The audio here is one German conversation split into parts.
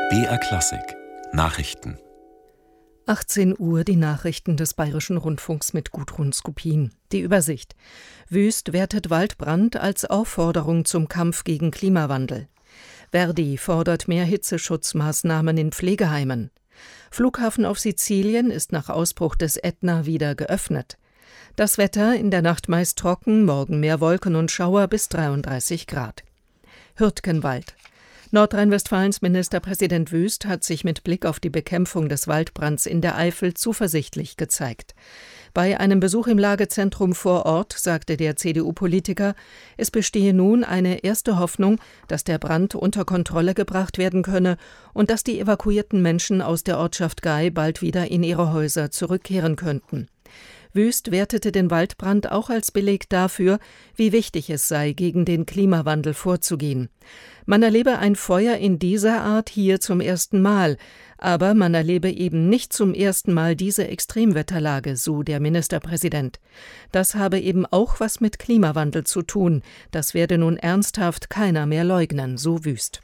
BR Klassik Nachrichten. 18 Uhr die Nachrichten des Bayerischen Rundfunks mit Gudrun Skopin. Die Übersicht. Wüst wertet Waldbrand als Aufforderung zum Kampf gegen Klimawandel. Verdi fordert mehr Hitzeschutzmaßnahmen in Pflegeheimen. Flughafen auf Sizilien ist nach Ausbruch des Ätna wieder geöffnet. Das Wetter in der Nacht meist trocken, morgen mehr Wolken und Schauer bis 33 Grad. Hürtgenwald. Nordrhein-Westfalens Ministerpräsident Wüst hat sich mit Blick auf die Bekämpfung des Waldbrands in der Eifel zuversichtlich gezeigt. Bei einem Besuch im Lagezentrum vor Ort sagte der CDU-Politiker, es bestehe nun eine erste Hoffnung, dass der Brand unter Kontrolle gebracht werden könne und dass die evakuierten Menschen aus der Ortschaft Gay bald wieder in ihre Häuser zurückkehren könnten. Wüst wertete den Waldbrand auch als Beleg dafür, wie wichtig es sei, gegen den Klimawandel vorzugehen. Man erlebe ein Feuer in dieser Art hier zum ersten Mal, aber man erlebe eben nicht zum ersten Mal diese Extremwetterlage, so der Ministerpräsident. Das habe eben auch was mit Klimawandel zu tun, das werde nun ernsthaft keiner mehr leugnen, so Wüst.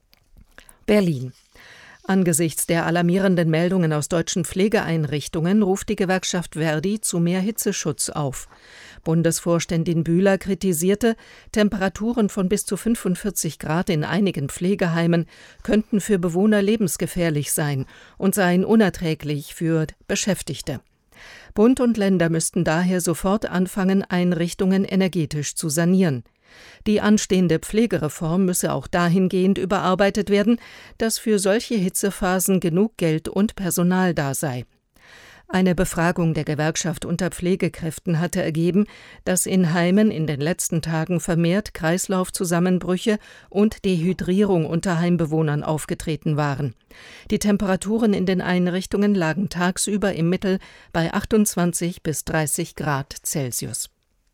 Berlin. Angesichts der alarmierenden Meldungen aus deutschen Pflegeeinrichtungen ruft die Gewerkschaft Verdi zu mehr Hitzeschutz auf. Bundesvorständin Bühler kritisierte, Temperaturen von bis zu 45 Grad in einigen Pflegeheimen könnten für Bewohner lebensgefährlich sein und seien unerträglich für Beschäftigte. Bund und Länder müssten daher sofort anfangen, Einrichtungen energetisch zu sanieren. Die anstehende Pflegereform müsse auch dahingehend überarbeitet werden, dass für solche Hitzephasen genug Geld und Personal da sei. Eine Befragung der Gewerkschaft unter Pflegekräften hatte ergeben, dass in Heimen in den letzten Tagen vermehrt Kreislaufzusammenbrüche und Dehydrierung unter Heimbewohnern aufgetreten waren. Die Temperaturen in den Einrichtungen lagen tagsüber im Mittel bei 28 bis 30 Grad Celsius.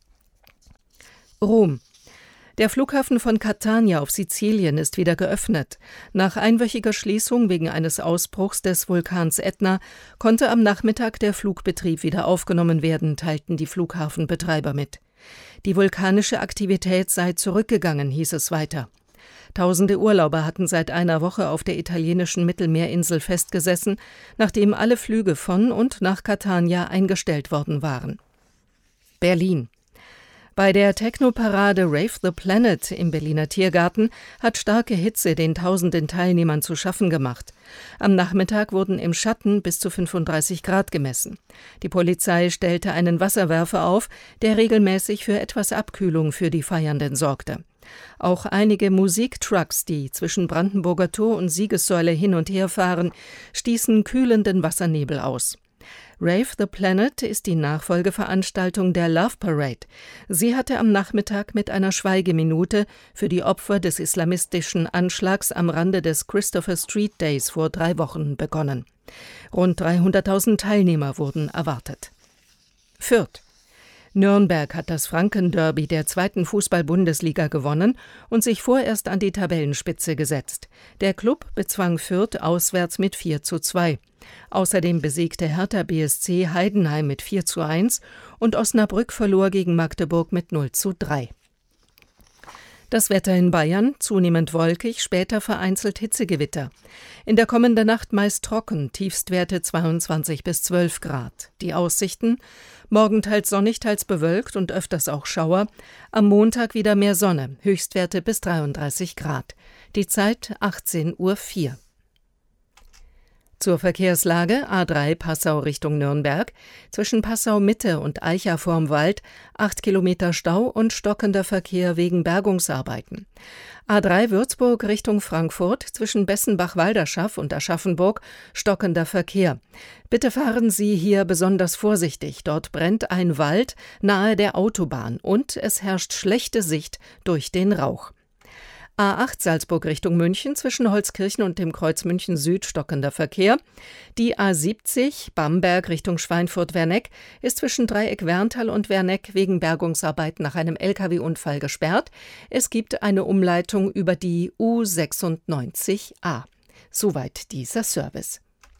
Rom. Der Flughafen von Catania auf Sizilien ist wieder geöffnet. Nach einwöchiger Schließung wegen eines Ausbruchs des Vulkans Ätna konnte am Nachmittag der Flugbetrieb wieder aufgenommen werden, teilten die Flughafenbetreiber mit. Die vulkanische Aktivität sei zurückgegangen, hieß es weiter. Tausende Urlauber hatten seit einer Woche auf der italienischen Mittelmeerinsel festgesessen, nachdem alle Flüge von und nach Catania eingestellt worden waren. Berlin. Bei der Techno-Parade Rave the Planet im Berliner Tiergarten hat starke Hitze den tausenden Teilnehmern zu schaffen gemacht. Am Nachmittag wurden im Schatten bis zu 35 Grad gemessen. Die Polizei stellte einen Wasserwerfer auf, der regelmäßig für etwas Abkühlung für die Feiernden sorgte. Auch einige Musiktrucks, die zwischen Brandenburger Tor und Siegessäule hin und her fahren, stießen kühlenden Wassernebel aus. Rave the Planet ist die Nachfolgeveranstaltung der Love Parade. Sie hatte am Nachmittag mit einer Schweigeminute für die Opfer des islamistischen Anschlags am Rande des Christopher Street Days vor 3 Wochen begonnen. Rund 300.000 Teilnehmer wurden erwartet. Fürth. Nürnberg hat das Franken-Derby der 2. Fußball-Bundesliga gewonnen und sich vorerst an die Tabellenspitze gesetzt. Der Klub bezwang Fürth auswärts mit 4:2. Außerdem besiegte Hertha BSC Heidenheim mit 4:1 und Osnabrück verlor gegen Magdeburg mit 0:3. Das Wetter in Bayern, zunehmend wolkig, später vereinzelt Hitzegewitter. In der kommenden Nacht meist trocken, Tiefstwerte 22 bis 12 Grad. Die Aussichten: morgen teils sonnig, teils bewölkt und öfters auch Schauer. Am Montag wieder mehr Sonne, Höchstwerte bis 33 Grad. Die Zeit 18:04 Uhr. Zur Verkehrslage: A3 Passau Richtung Nürnberg, zwischen Passau Mitte und Aicha vorm Wald 8 Kilometer Stau und stockender Verkehr wegen Bergungsarbeiten. A3 Würzburg Richtung Frankfurt, zwischen Bessenbach-Walderschaff und Aschaffenburg stockender Verkehr. Bitte fahren Sie hier besonders vorsichtig, dort brennt ein Wald nahe der Autobahn und es herrscht schlechte Sicht durch den Rauch. A8 Salzburg Richtung München, zwischen Holzkirchen und dem Kreuz München Süd stockender Verkehr. Die A70 Bamberg Richtung Schweinfurt-Werneck ist zwischen Dreieck Werntal und Werneck wegen Bergungsarbeit nach einem Lkw-Unfall gesperrt. Es gibt eine Umleitung über die U96a. Soweit dieser Service.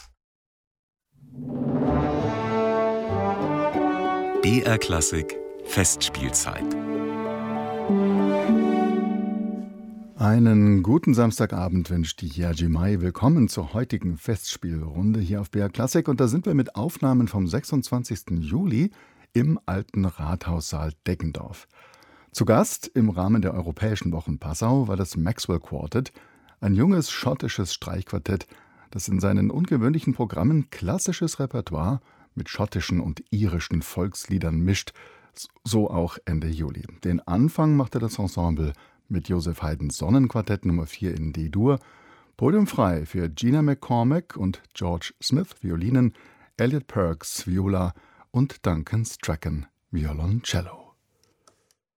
BR Klassik Festspielzeit. Einen guten Samstagabend wünscht die Jiaji Mai. Willkommen zur heutigen Festspielrunde hier auf BR Classic. Und da sind wir mit Aufnahmen vom 26. Juli im alten Rathaussaal Deggendorf. Zu Gast im Rahmen der Europäischen Wochen Passau war das Maxwell Quartet, ein junges schottisches Streichquartett, das in seinen ungewöhnlichen Programmen klassisches Repertoire mit schottischen und irischen Volksliedern mischt, so auch Ende Juli. Den Anfang machte das Ensemble mit Joseph Haydns Sonnenquartett Nummer 4 in D-Dur, podiumfrei für Gina McCormack und George Smith Violinen, Elliot Perks Viola und Duncan Strachan Violoncello.